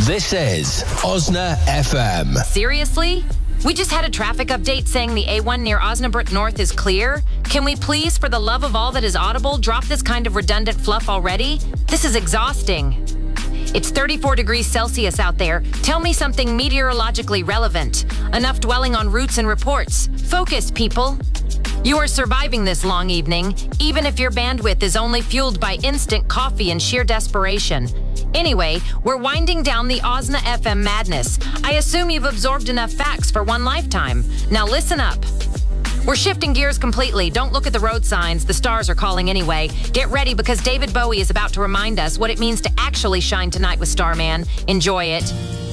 This is Osna FM. Seriously? We just had a traffic update saying the A1 near Osnabrück North is clear. Can we please, for the love of all that is audible, drop this kind of redundant fluff already? This is exhausting. It's 34 degrees Celsius out there. Tell me something meteorologically relevant. Enough dwelling on routes and reports. Focus, people. You are surviving this long evening, even if your bandwidth is only fueled by instant coffee and sheer desperation. Anyway, we're winding down the Osna FM madness. I assume you've absorbed enough facts for one lifetime. Now listen up. We're shifting gears completely. Don't look at the road signs. The stars are calling anyway. Get ready because David Bowie is about to remind us what it means to actually shine tonight with Starman. Enjoy it.